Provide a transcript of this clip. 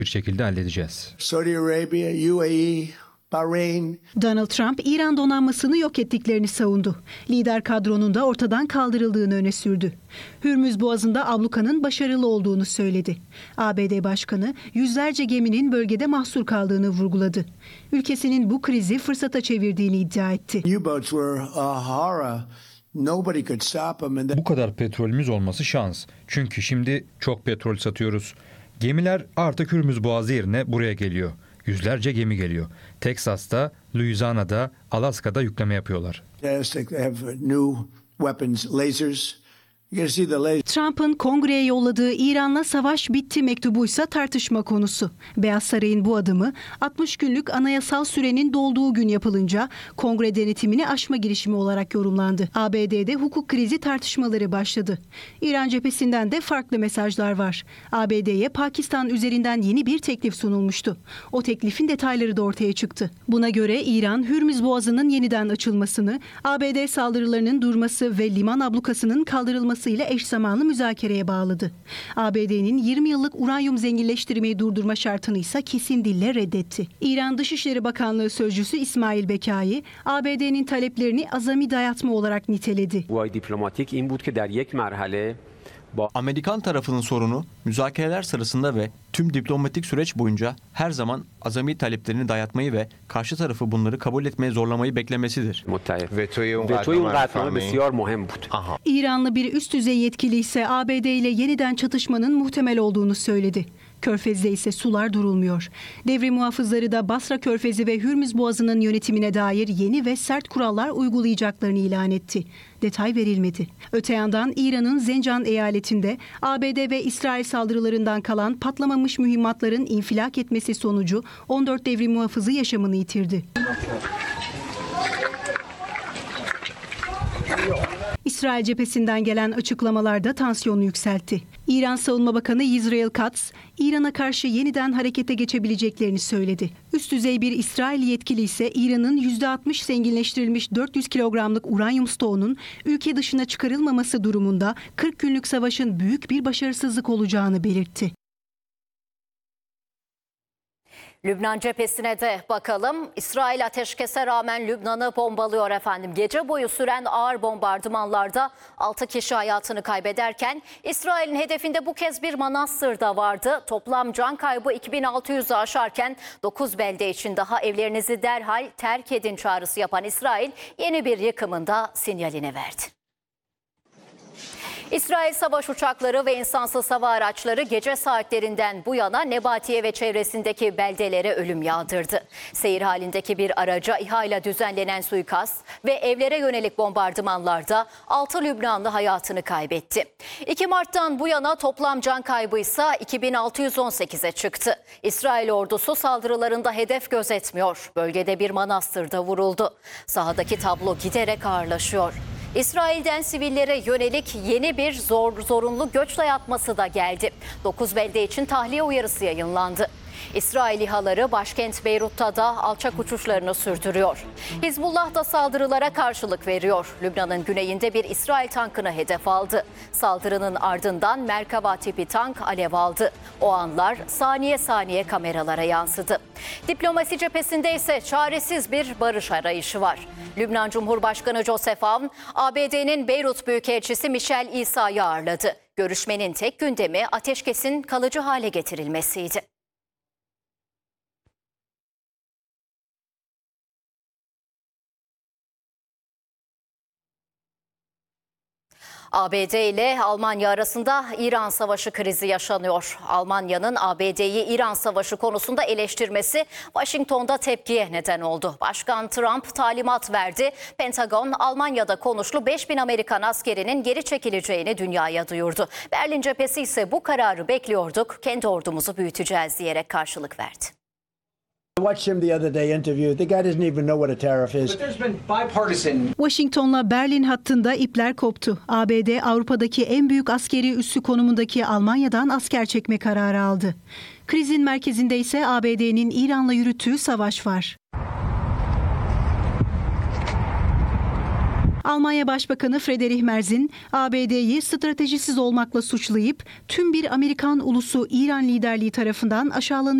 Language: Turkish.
bir şekilde halledeceğiz. Saudi Arabia, UAE, Bahrain. Donald Trump, İran donanmasını yok ettiklerini savundu. Lider kadronun da ortadan kaldırıldığını öne sürdü. Hürmüz Boğazı'nda ablukanın başarılı olduğunu söyledi. ABD Başkanı yüzlerce geminin bölgede mahsur kaldığını vurguladı. Ülkesinin bu krizi fırsata çevirdiğini iddia etti. Bu kadar petrolümüz olması şans. Çünkü şimdi çok petrol satıyoruz. Gemiler artık Hürmüz Boğazı yerine buraya geliyor. Yüzlerce gemi geliyor. Teksas'ta, Louisiana'da, Alaska'da yükleme yapıyorlar. Trump'ın kongreye yolladığı İran'la savaş bitti mektubuysa tartışma konusu. Beyaz Saray'ın bu adımı 60 günlük anayasal sürenin dolduğu gün yapılınca kongre denetimini aşma girişimi olarak yorumlandı. ABD'de hukuk krizi tartışmaları başladı. İran cephesinden de farklı mesajlar var. ABD'ye Pakistan üzerinden yeni bir teklif sunulmuştu. O teklifin detayları da ortaya çıktı. Buna göre İran, Hürmüz Boğazı'nın yeniden açılmasını, ABD saldırılarının durması ve liman ablukasının kaldırılması ile eş zamanlı müzakereye bağladı. ABD'nin 20 yıllık uranyum zenginleştirmeyi durdurma şartını ise kesin dille reddetti. İran Dışişleri Bakanlığı Sözcüsü İsmail Bekai, ABD'nin taleplerini azami dayatma olarak niteledi. Amerikan tarafının sorunu müzakereler sırasında ve tüm diplomatik süreç boyunca her zaman azami taleplerini dayatmayı ve karşı tarafı bunları kabul etmeye zorlamayı beklemesidir. İranlı bir üst düzey yetkili ise ABD ile yeniden çatışmanın muhtemel olduğunu söyledi. Körfez'de ise sular durulmuyor. Devrim muhafızları da Basra Körfezi ve Hürmüz Boğazı'nın yönetimine dair yeni ve sert kurallar uygulayacaklarını ilan etti. Detay verilmedi. Öte yandan İran'ın Zencan eyaletinde ABD ve İsrail saldırılarından kalan patlamamış mühimmatların infilak etmesi sonucu 14 devrim muhafızı yaşamını yitirdi. İsrail cephesinden gelen açıklamalar da tansiyonu yükseltti. İran Savunma Bakanı Yisrael Katz, İran'a karşı yeniden harekete geçebileceklerini söyledi. Üst düzey bir İsrail yetkili ise İran'ın %60 zenginleştirilmiş 400 kilogramlık uranyum stoğunun ülke dışına çıkarılmaması durumunda 40 günlük savaşın büyük bir başarısızlık olacağını belirtti. Lübnan cephesine de bakalım. İsrail ateşkese rağmen Lübnan'ı bombalıyor efendim. Gece boyu süren ağır bombardımanlarda 6 kişi hayatını kaybederken İsrail'in hedefinde bu kez bir manastır da vardı. Toplam can kaybı 2600'ü aşarken 9 belde için daha evlerinizi derhal terk edin çağrısı yapan İsrail yeni bir yıkımın da sinyalini verdi. İsrail savaş uçakları ve insansız hava araçları gece saatlerinden bu yana Nebatiye ve çevresindeki beldelere ölüm yağdırdı. Seyir halindeki bir araca İHA ile düzenlenen suikast ve evlere yönelik bombardımanlarda 6 Lübnanlı hayatını kaybetti. 2 Mart'tan bu yana toplam can kaybı ise 2618'e çıktı. İsrail ordusu saldırılarında hedef gözetmiyor. Bölgede bir manastırda vuruldu. Sahadaki tablo giderek ağırlaşıyor. İsrail'den sivillere yönelik yeni bir zorunlu göç dayatması da geldi. 9 belde için tahliye uyarısı yayınlandı. İsrail İHA'ları başkent Beyrut'ta da alçak uçuşlarını sürdürüyor. Hizbullah da saldırılara karşılık veriyor. Lübnan'ın güneyinde bir İsrail tankını hedef aldı. Saldırının ardından Merkava tipi tank alev aldı. O anlar saniye saniye kameralara yansıdı. Diplomasi cephesinde ise çaresiz bir barış arayışı var. Lübnan Cumhurbaşkanı Joseph Aoun, ABD'nin Beyrut Büyükelçisi Michel İsa'yı ağırladı. Görüşmenin tek gündemi ateşkesin kalıcı hale getirilmesiydi. ABD ile Almanya arasında İran Savaşı krizi yaşanıyor. Almanya'nın ABD'yi İran Savaşı konusunda eleştirmesi Washington'da tepkiye neden oldu. Başkan Trump talimat verdi. Pentagon, Almanya'da konuşlu 5000 Amerikan askerinin geri çekileceğini dünyaya duyurdu. Berlin cephesi ise bu kararı bekliyorduk, kendi ordumuzu büyüteceğiz diyerek karşılık verdi. Washington'la Berlin hattında ipler koptu. ABD Avrupa'daki en büyük askeri üssü konumundaki Almanya'dan asker çekme kararı aldı. Krizin merkezinde ise ABD'nin İran'la yürüttüğü savaş var. Almanya Başbakanı Friedrich Merz'in ABD'yi stratejisiz olmakla suçlayıp tüm bir Amerikan ulusu İran liderliği tarafından aşağılanıyor.